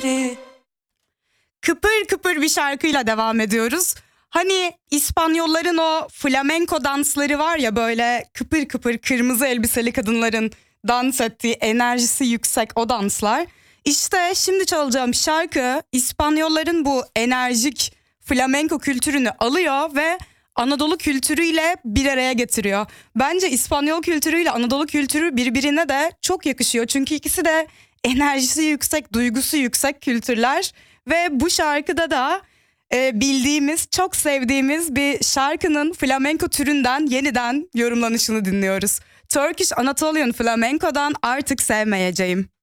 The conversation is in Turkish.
geri. Kıpır kıpır bir şarkıyla devam ediyoruz. Hani İspanyolların o flamenko dansları var ya, böyle kıpır kıpır kırmızı elbiseli kadınların dans ettiği, enerjisi yüksek o danslar. İşte şimdi çalacağım şarkı İspanyolların bu enerjik flamenko kültürünü alıyor ve Anadolu kültürüyle bir araya getiriyor. Bence İspanyol kültürüyle Anadolu kültürü birbirine de çok yakışıyor. Çünkü ikisi de enerjisi yüksek, duygusu yüksek kültürler. Ve bu şarkıda da bildiğimiz, çok sevdiğimiz bir şarkının flamenko türünden yeniden yorumlanışını dinliyoruz. Turkish Anatolian Flamenco'dan Artık Sevmeyeceğim.